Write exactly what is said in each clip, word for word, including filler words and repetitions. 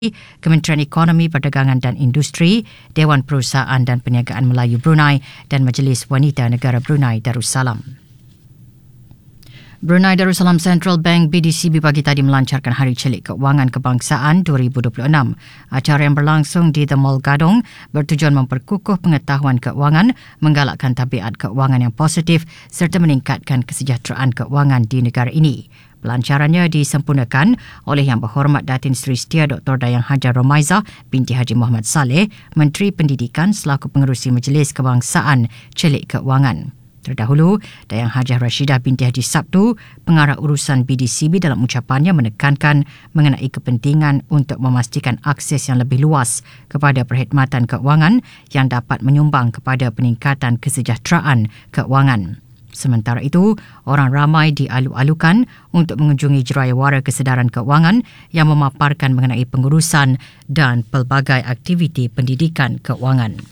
Kementerian Ekonomi, Perdagangan dan Industri, Dewan Perusahaan dan Perniagaan Melayu Brunei dan Majlis Wanita Negara Brunei Darussalam. Brunei Darussalam Central Bank B D C B pagi tadi melancarkan Hari Celik Keuangan Kebangsaan dua ribu dua puluh enam. Acara yang berlangsung di The Mall Gadong bertujuan memperkukuh pengetahuan keuangan, menggalakkan tabiat keuangan yang positif serta meningkatkan kesejahteraan keuangan di negara ini. Pelancarannya disempurnakan oleh Yang Berhormat Datin Seri Setia Doktor Dayang Hajar Romaizah binti Haji Muhammad Saleh, Menteri Pendidikan selaku pengerusi Majlis Kebangsaan Celik Keuangan. Terdahulu, Dayang Hajar Rashidah binti Haji Sabtu, pengarah urusan B D C B dalam ucapannya menekankan mengenai kepentingan untuk memastikan akses yang lebih luas kepada perkhidmatan keuangan yang dapat menyumbang kepada peningkatan kesejahteraan keuangan. Sementara itu, orang ramai dialu-alukan untuk mengunjungi Jururawara Kesedaran Keuangan yang memaparkan mengenai pengurusan dan pelbagai aktiviti pendidikan keuangan.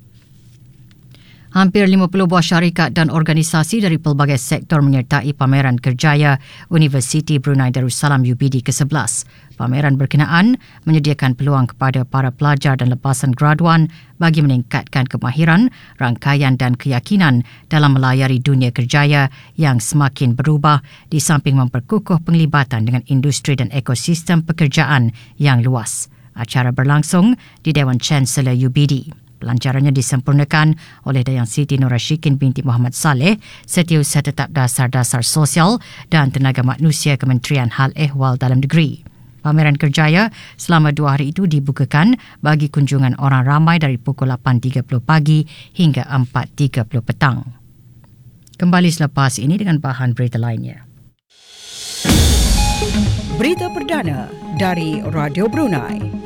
Hampir lima puluh buah syarikat dan organisasi dari pelbagai sektor menyertai pameran kerjaya Universiti Brunei Darussalam U B D ke sebelas. Pameran berkenaan menyediakan peluang kepada para pelajar dan lepasan graduan bagi meningkatkan kemahiran, rangkaian dan keyakinan dalam melayari dunia kerjaya yang semakin berubah di samping memperkukuh penglibatan dengan industri dan ekosistem pekerjaan yang luas. Acara berlangsung di Dewan Chancellor U B D. Pelancarannya disempurnakan oleh Dayang Siti Nur Rashikin binti Muhammad Saleh, Setiausaha Tetap Dasar-Dasar Sosial dan Tenaga Manusia Kementerian Hal Ehwal Dalam Negeri. Pameran kerjaya selama dua hari itu dibukakan bagi kunjungan orang ramai dari pukul lapan tiga puluh pagi hingga empat tiga puluh petang. Kembali selepas ini dengan bahan berita lainnya. Berita perdana dari Radio Brunei.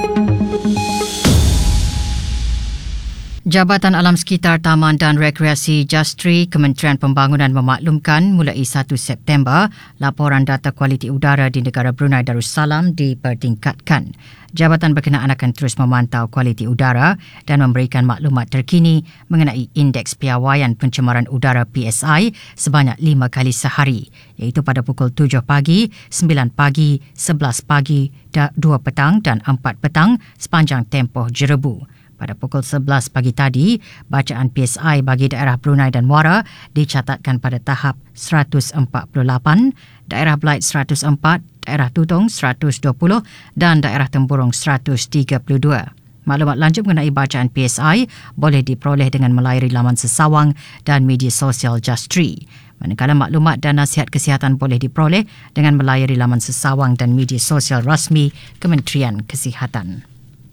Jabatan Alam Sekitar, Taman dan Rekreasi Justri Kementerian Pembangunan memaklumkan mulai satu September, laporan data kualiti udara di negara Brunei Darussalam dipertingkatkan. Jabatan berkenaan akan terus memantau kualiti udara dan memberikan maklumat terkini mengenai indeks piawaian pencemaran udara P S I sebanyak lima kali sehari, iaitu pada pukul tujuh pagi, sembilan pagi, sebelas pagi, dua petang dan empat petang sepanjang tempoh jerebu. Pada pukul sebelas pagi tadi, bacaan P S I bagi daerah Brunei dan Muara dicatatkan pada tahap seratus empat puluh lapan, daerah Belait seratus empat, daerah Tutong seratus dua puluh dan daerah Temburong seratus tiga puluh dua. Maklumat lanjut mengenai bacaan P S I boleh diperoleh dengan melayari laman sesawang dan media sosial Justri. Manakala maklumat dan nasihat kesihatan boleh diperoleh dengan melayari laman sesawang dan media sosial rasmi Kementerian Kesihatan.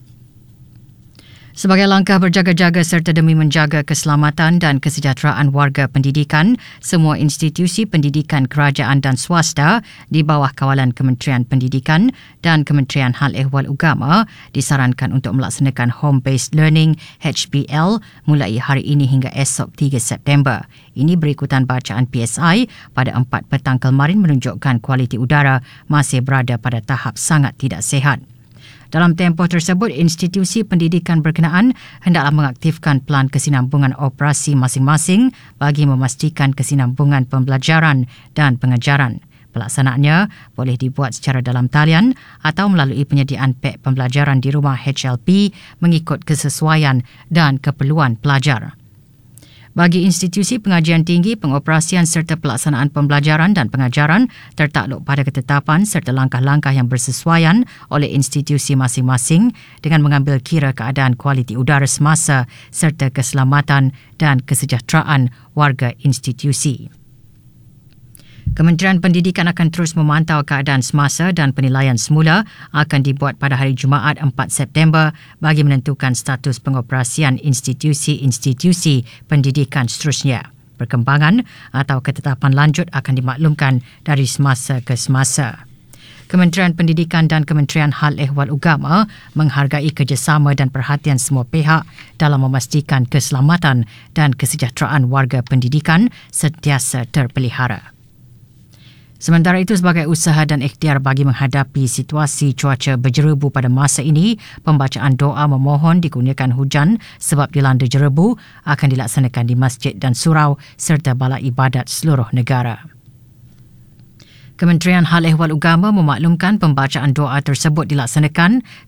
Sebagai langkah berjaga-jaga serta demi menjaga keselamatan dan kesejahteraan warga pendidikan, semua institusi pendidikan kerajaan dan swasta di bawah kawalan Kementerian Pendidikan dan Kementerian Hal Ehwal Agama disarankan untuk melaksanakan Home-Based Learning H B L mulai hari ini hingga esok tiga September. Ini berikutan bacaan P S I pada empat petang kemarin menunjukkan kualiti udara masih berada pada tahap sangat tidak sihat. Dalam tempoh tersebut, institusi pendidikan berkenaan hendaklah mengaktifkan pelan kesinambungan operasi masing-masing bagi memastikan kesinambungan pembelajaran dan pengajaran. Pelaksanaannya boleh dibuat secara dalam talian atau melalui penyediaan pek pembelajaran di rumah H L P mengikut kesesuaian dan keperluan pelajar. Bagi institusi pengajian tinggi, pengoperasian serta pelaksanaan pembelajaran dan pengajaran tertakluk pada ketetapan serta langkah-langkah yang bersesuaian oleh institusi masing-masing dengan mengambil kira keadaan kualiti udara semasa serta keselamatan dan kesejahteraan warga institusi. Kementerian Pendidikan akan terus memantau keadaan semasa dan penilaian semula akan dibuat pada hari Jumaat empat September bagi menentukan status pengoperasian institusi-institusi pendidikan seterusnya. Perkembangan atau ketetapan lanjut akan dimaklumkan dari semasa ke semasa. Kementerian Pendidikan dan Kementerian Hal Ehwal Agama menghargai kerjasama dan perhatian semua pihak dalam memastikan keselamatan dan kesejahteraan warga pendidikan sentiasa terpelihara. Sementara itu, sebagai usaha dan ikhtiar bagi menghadapi situasi cuaca berjerebu pada masa ini, pembacaan doa memohon dikurniakan hujan sebab dilanda jerebu akan dilaksanakan di masjid dan surau serta balai ibadat seluruh negara. Kementerian Hal Ehwal Agama memaklumkan pembacaan doa tersebut dilaksanakan